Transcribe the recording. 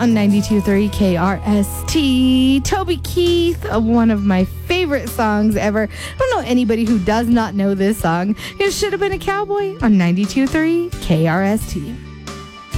on 92.3 KRST. Toby Keith, one of my favorite songs ever. I don't know anybody who does not know this song. It Should Have Been a Cowboy on 92.3 KRST.